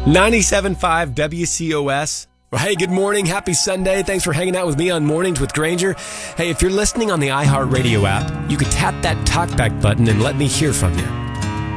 97.5 WCOS. Well, hey, good morning. Happy Sunday. Thanks for hanging out with me on Mornings with Granger. Hey, if you're listening on the iHeartRadio app, you can tap that talkback button and let me hear from you.